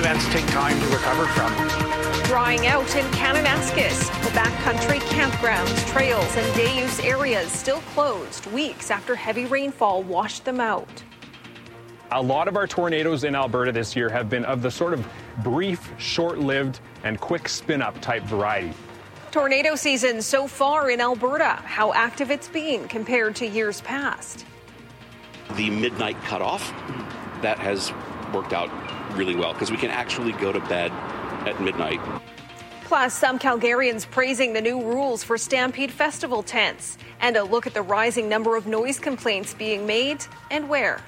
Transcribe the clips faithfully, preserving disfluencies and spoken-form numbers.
events take time to recover from. Drying out in Kananaskis. The backcountry campgrounds, trails, and day-use areas still closed weeks after heavy rainfall washed them out. A lot of our tornadoes in Alberta this year have been of the sort of brief, short-lived, and quick spin-up type variety. Tornado season so far in Alberta, how active it's been compared to years past. The midnight cutoff, that has worked out really well because we can actually go to bed at midnight. Plus, some Calgarians praising the new rules for Stampede Festival tents and a look at the rising number of noise complaints being made and where.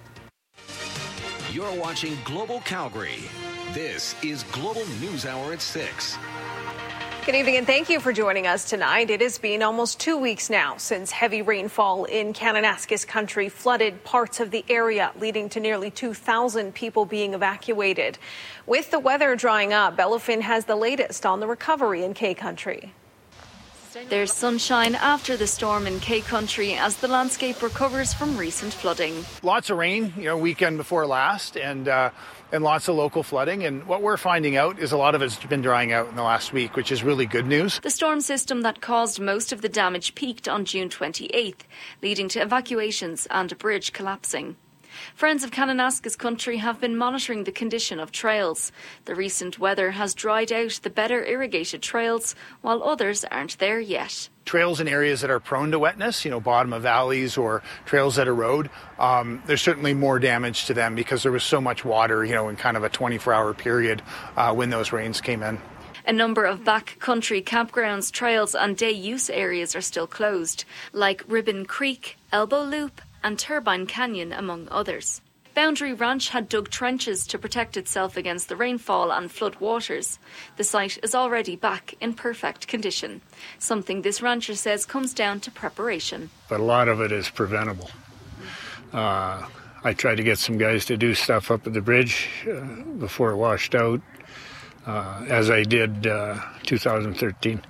You're watching Global Calgary. This is Global News Hour at six. Good evening and thank you for joining us tonight. It has been almost two weeks now since heavy rainfall in Kananaskis country flooded parts of the area, leading to nearly two thousand people being evacuated. With the weather drying up, Bellafin has the latest on the recovery in K country. There's sunshine after the storm in K country as the landscape recovers from recent flooding. Lots of rain, you know, weekend before last, and uh, and lots of local flooding. And what we're finding out is a lot of it's been drying out in the last week, which is really good news. The storm system that caused most of the damage peaked on June twenty-eighth, leading to evacuations and a bridge collapsing. Friends of Kananaskis country have been monitoring the condition of trails. The recent weather has dried out the better irrigated trails, while others aren't there yet. Trails in areas that are prone to wetness, you know, bottom of valleys or trails that erode, um, there's certainly more damage to them because there was so much water, you know, in kind of a twenty-four hour period uh, when those rains came in. A number of backcountry campgrounds, trails and day-use areas are still closed, like Ribbon Creek, Elbow Loop and Turbine Canyon, among others. Boundary Ranch had dug trenches to protect itself against the rainfall and flood waters. The site is already back in perfect condition, something this rancher says comes down to preparation. But a lot of it is preventable. Uh, I tried to get some guys to do stuff up at the bridge uh, before it washed out, uh, as I did uh, two thousand thirteen.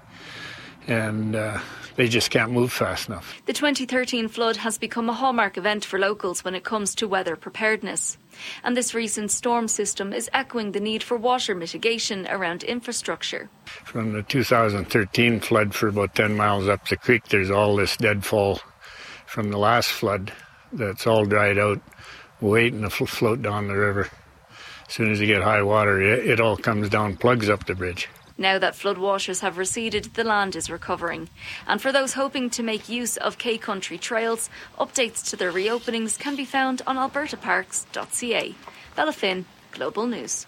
And uh, they just can't move fast enough. The twenty thirteen flood has become a hallmark event for locals when it comes to weather preparedness. And this recent storm system is echoing the need for water mitigation around infrastructure. From the two thousand thirteen flood for about ten miles up the creek, there's all this deadfall from the last flood that's all dried out, waiting to float down the river. As soon as you get high water, it, it all comes down, plugs up the bridge. Now that floodwaters have receded, the land is recovering. And for those hoping to make use of K country trails, updates to their reopenings can be found on alberta parks dot c a. Bella Finn, Global News.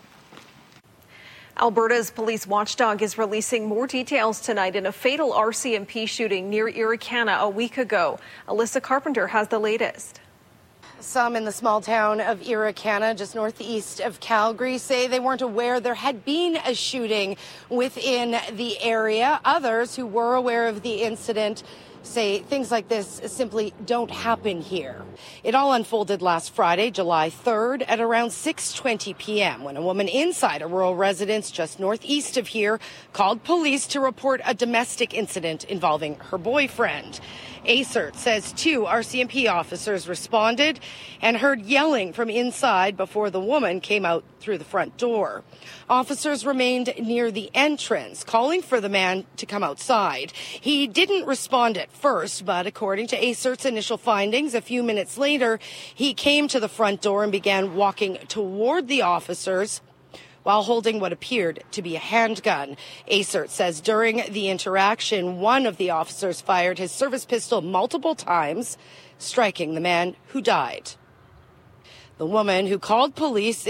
Alberta's police watchdog is releasing more details tonight in a fatal R C M P shooting near Irricana a week ago. Alyssa Carpenter has the latest. Some in the small town of Irricana, just northeast of Calgary, say they weren't aware there had been a shooting within the area. Others who were aware of the incident say things like this simply don't happen here. It all unfolded last Friday, July third, at around six twenty p.m. when a woman inside a rural residence just northeast of here called police to report a domestic incident involving her boyfriend. A C E R T says two R C M P officers responded and heard yelling from inside before the woman came out through the front door. Officers remained near the entrance, calling for the man to come outside. He didn't respond at first, but according to A C E R T's initial findings, a few minutes later, he came to the front door and began walking toward the officers while holding what appeared to be a handgun. A C E R T says during the interaction, one of the officers fired his service pistol multiple times, striking the man who died. The woman who called police